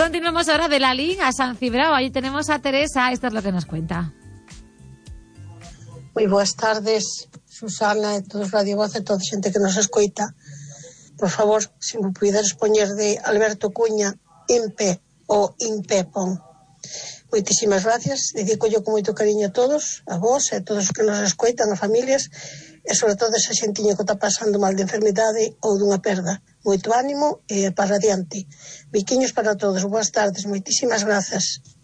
continuamos ahora de Lalín a San Cibrao. Allí tenemos a Teresa. Esto es lo que nos cuenta. Moi boas tardes, Susana e todos Radio Voz e toda a xente que nos escoita. Por favor, se me puderes poñer de Alberto Cuña, Impe ou Impepon. Moitísimas gracias, dedícollo con moito cariño a todos, a vos e a todos os que nos escoitan, a familias, e sobre todo esa xentiña que está pasando mal de enfermidade ou dunha perda. Moito ánimo e para adiante. Biquiños para todos, boas tardes, moitísimas grazas.